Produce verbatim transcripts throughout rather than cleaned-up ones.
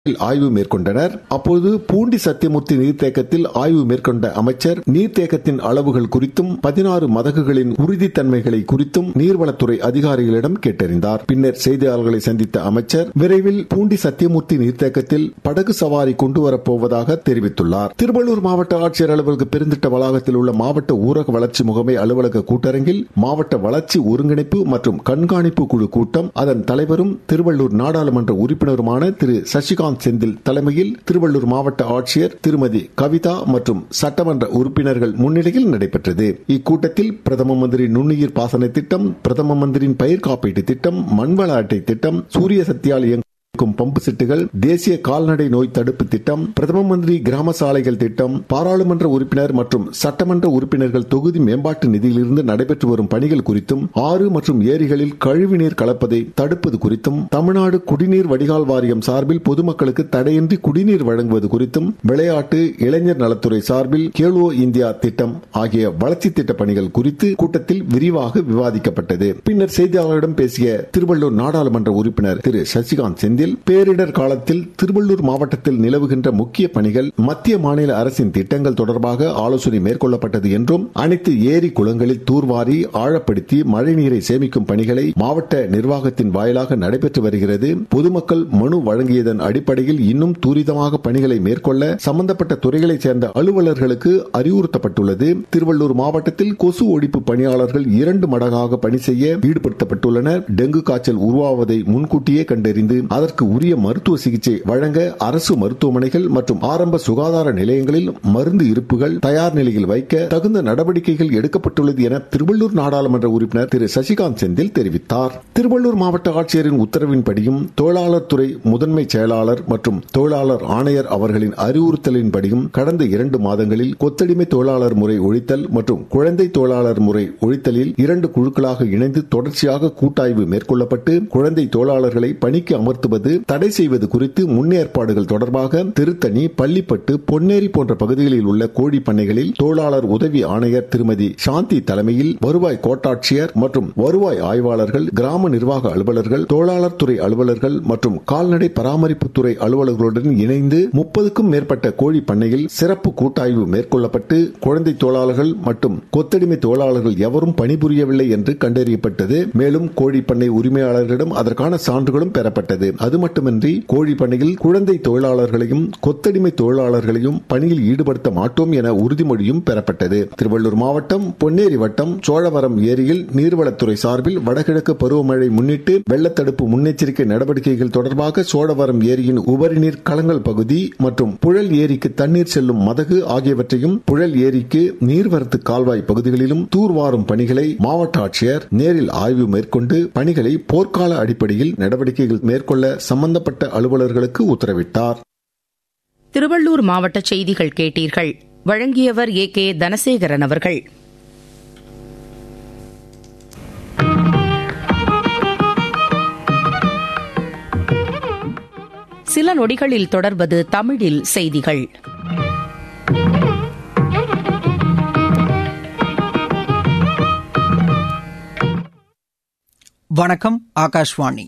ஆய்வு மேற்கொண்டனர். அப்போது பூண்டி சத்தியமூர்த்தி நீர்த்தேக்கத்தில் ஆய்வு மேற்கொண்ட அமைச்சர் நீர்த்தேக்கத்தின் அளவுகள் குறித்தும் பதினாறு மதகுகளின் உறுதித்தன்மைகளை குறித்தும் நீர்வளத்துறை அதிகாரிகளிடம் கேட்டறிந்தார். பின்னர் செய்தியாளர்களை சந்தித்த அமைச்சர் விரைவில் பூண்டி சத்தியமூர்த்தி நீர்த்தேக்கத்தில் படகு சவாரி கொண்டுவரப்போவதாக தெரிவித்துள்ளார். திருவள்ளூர் மாவட்ட ஆட்சியர் அலுவலக பெருந்திட்ட வளாகத்தில் உள்ள மாவட்ட ஊரக வளர்ச்சி முகமை அலுவலக கூட்டரங்கில் மாவட்ட வளர்ச்சி ஒருங்கிணைப்பு மற்றும் கண்காணிப்பு குழு கூட்டம் அதன் தலைவரும் திருவள்ளூர் நாடாளுமன்ற உறுப்பினருமான திரு சசிகாந்த் செந்தில் தலைமையில் திருவள்ளூர் மாவட்ட ஆட்சியர் திருமதி கவிதா மற்றும் சட்டமன்ற உறுப்பினர்கள் முன்னிலையில் நடைபெற்றது. இக்கூட்டத்தில் பிரதம மந்திரி நுண்ணுயிர் பாசன திட்டம், பிரதம மந்திரியின் பயிர் காப்பீட்டு திட்டம், மண்வள அட்டை திட்டம், சூரிய சக்தியால் இயங்கும் பம்பு செட்டுகள், தேசிய கால்நடை நோய் தடுப்பு திட்டம், பிரதம மந்திரி கிராம சாலைகள் திட்டம், பாராளுமன்ற உறுப்பினர் மற்றும் சட்டமன்ற உறுப்பினர்கள் தொகுதி மேம்பாட்டு நிதியிலிருந்து நடைபெற்று வரும் பணிகள் குறித்தும், ஆறு மற்றும் ஏரிகளில் கழிவுநீர் கலப்பதை தடுப்பது குறித்தும், தமிழ்நாடு குடிநீர் வடிகால் வாரியம் சார்பில் பொதுமக்களுக்கு தடையின்றி குடிநீர் வழங்குவது குறித்தும், விளையாட்டு இளைஞர் நலத்துறை சார்பில் கேலோ இந்தியா திட்டம் ஆகிய வளர்ச்சி திட்ட பணிகள் குறித்து கூட்டத்தில் விரிவாக விவாதிக்கப்பட்டது. பின்னர் செய்தியாளர்களிடம் பேசிய திருவள்ளூர் நாடாளுமன்ற உறுப்பினர் திரு சசிகாந்த் செந்தில் பேரிடர் காலத்தில் திருவள்ளூர் மாவட்டத்தில் நிலவுகின்ற முக்கிய பணிகள், மத்திய மாநில அரசின் திட்டங்கள் தொடர்பாக ஆலோசனை மேற்கொள்ளப்பட்டது என்றும், அனைத்து ஏரி குளங்களில் தூர்வாரி ஆழப்படுத்தி மழைநீரை சேமிக்கும் பணிகளை மாவட்ட நிர்வாகத்தின் வாயிலாக நடைபெற்று வருகிறது. பொதுமக்கள் மனு வழங்கியதன் அடிப்படையில் இன்னும் துரிதமாக பணிகளை மேற்கொள்ள சம்பந்தப்பட்ட துறைகளைச் சேர்ந்த அலுவலர்களுக்கு அறிவுறுத்தப்பட்டுள்ளது. திருவள்ளூர் மாவட்டத்தில் கொசு ஒழிப்பு பணியாளர்கள் இரண்டு மடங்காக பணி செய்ய ஈடுபடுத்தப்பட்டுள்ளனர். டெங்கு காய்ச்சல் உருவாவதை முன்கூட்டியே கண்டறிந்து அதற்கு உரிய மருத்துவ சிகிச்சை வழங்க அரசு மருத்துவமனைகள் மற்றும் ஆரம்ப சுகாதார நிலையங்களில் மருந்து இருப்புகள் தயார் நிலையில் வைக்க தகுந்த நடவடிக்கைகள் எடுக்கப்பட்டுள்ளது என திருவள்ளூர் நாடாளுமன்ற உறுப்பினர் திரு சசிகாந்த் செந்தில் தெரிவித்தார். திருவள்ளூர் மாவட்ட ஆட்சியரின் உத்தரவின்படியும், தொழிலாளர் துறை முதன்மை செயலாளர் மற்றும் தொழிலாளர் ஆணையர் அவர்களின் அறிவுறுத்தலின்படியும் கடந்த இரண்டு மாதங்களில் கொத்தடிமை தொழிலாளர் முறை ஒழித்தல் மற்றும் குழந்தை தொழிலாளர் முறை ஒழித்தலில் இரண்டு குழுக்களாக இணைந்து தொடர்ச்சியாக கூட்டாய்வு மேற்கொள்ளப்பட்டு குழந்தை தொழிலாளர்களை பணிக்கு அமர்த்துவது, தடை செய்வது குறித்து முன்னேற்பாடுகள் தொடர்பாக திருத்தணி, பள்ளிப்பட்டு, பொன்னேரி போன்ற பகுதிகளில் உள்ள கோழி பண்ணைகளில் தொழிலாளர் உதவி ஆணையர் திருமதி சாந்தி தலைமையில் வருவாய் கோட்டாட்சியர் மற்றும் வருவாய் ஆய்வாளர்கள், கிராம நிர்வாக அலுவலர்கள், தொழிலாளர் துறை அலுவலர்கள் மற்றும் கால்நடை பராமரிப்பு துறை அலுவலர்களுடன் இணைந்து முப்பதுக்கும் மேற்பட்ட கோழி பண்ணையில் சிறப்பு கூட்டாய்வு மேற்கொள்ளப்பட்டு குழந்தை தொழிலாளர்கள் மற்றும் கொத்தடிமை தொழிலாளர்கள் எவரும் பணிபுரியவில்லை என்று கண்டறியப்பட்டது. மேலும் கோழி பண்ணை உரிமையாளர்களிடம் அதற்கான சான்றுகளும் பெறப்பட்டது. அது மட்டுமின்றி கோழி பண்ணையில் குழந்தை தொழிலாளர்களையும் கொத்தடிமை தொழிலாளர்களையும் பணியில் ஈடுபடுத்த மாட்டோம் என உறுதிமொழியும் பெறப்பட்டது. திருவள்ளூர் மாவட்டம் பொன்னேரி வட்டம் சோழவரம் ஏரியில் நீர்வளத்துறை சார்பில் வடகிழக்கு பருவமழை முன்னிட்டு வெள்ளத்தடுப்பு முன்னெச்சரிக்கை நடவடிக்கைகள் தொடர்பாக சோழவரம் ஏரியின் உபரிநீர் களங்கள் பகுதி மற்றும் புழல் ஏரிக்கு தண்ணீர் செல்லும் மதகு ஆகியவற்றையும், புழல் ஏரிக்கு நீர்வரத்து கால்வாய் பகுதிகளிலும் தூர்வாரும் பணிகளை மாவட்ட ஆட்சியர் நேரில் ஆய்வு மேற்கொண்டு பணிகளை போர்க்கால அடிப்படையில் நடவடிக்கைகள் மேற்கொள்ள சம்பந்தப்பட்ட அலுவலர்களுக்கு உத்தரவிட்டார். திருவள்ளூர் மாவட்ட செய்திகள் கேட்டீர்கள். வழங்கியவர் ஏ கே தனசேகரன் அவர்கள். சில நொடிகளில் தொடர்வது தமிழில் செய்திகள். வணக்கம். ஆகாஷ்வாணி.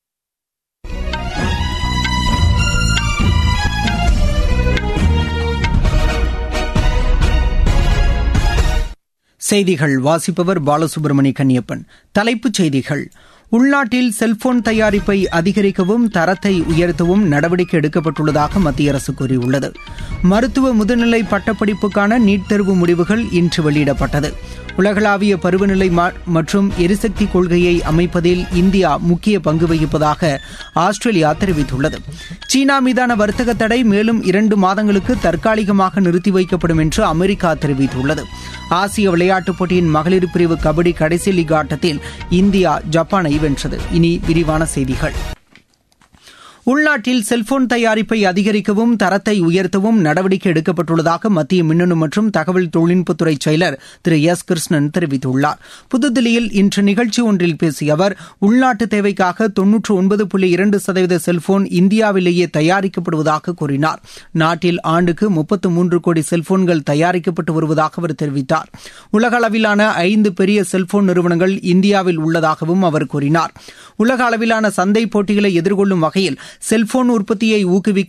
செய்திகள் வாசிப்பவர் பாலசுப்ரமணி கன்னியப்பன். தலைப்புச் செய்திகள். உள்நாட்டில் செல்போன் தயாரிப்பை அதிகரிக்கவும் தரத்தை உயர்த்தவும் நடவடிக்கை எடுக்கப்பட்டுள்ளதாக மத்திய அரசு கூறியுள்ளது. மருத்துவ முதுநிலை பட்டப்படிப்புக்கான நீட் தேர்வு முடிவுகள் இன்று வெளியிடப்பட்டது. உலகளாவிய பருவநிலை மற்றும் எரிசக்தி கொள்கையை அமைப்பதில் இந்தியா முக்கிய பங்கு வகிப்பதாக ஆஸ்திரேலியா தெரிவித்துள்ளது. சீனா மீதான வர்த்தக தடை மேலும் இரண்டு மாதங்களுக்கு தற்காலிகமாக நிறுத்தி வைக்கப்படும் என்று அமெரிக்கா தெரிவித்துள்ளது. ஆசிய விளையாட்டுப் போட்டியின் மகளிர் பிரிவு கபடி கடைசி லீக் ஆட்டத்தில் இந்தியா ஜப்பானை வென்றது. இனி விரிவான செய்திகள். உள்நாட்டில் செல்போன் தயாரிப்பை அதிகரிக்கவும் தரத்தை உயர்த்தவும் நடவடிக்கை எடுக்கப்பட்டுள்ளதாக மத்திய மின்னணு மற்றும் தகவல் தொழில்நுட்பத்துறை செயலர் திரு எஸ் கிருஷ்ணன் தெரிவித்துள்ளார். புதுதில்லியில் இன்று நிகழ்ச்சி ஒன்றில் பேசிய அவர், உள்நாட்டு தேவைக்காக தொன்னூற்று ஒன்பது புள்ளி இரண்டு சதவீத செல்போன் இந்தியாவிலேயே தயாரிக்கப்படுவதாக கூறினார். நாட்டில் ஆண்டுக்கு முப்பத்து மூன்று கோடி செல்போன்கள் தயாரிக்கப்பட்டு வருவதாக அவர் தெரிவித்தார். உலக அளவிலான ஐந்து பெரிய செல்போன் நிறுவனங்கள் இந்தியாவில் உள்ளதாகவும் அவர் கூறினார். உலக அளவிலான சந்தை போட்டிகளை எதிர்கொள்ளும் வகையில் செல்போன் உற்பத்தியை ஊக்குவிக்க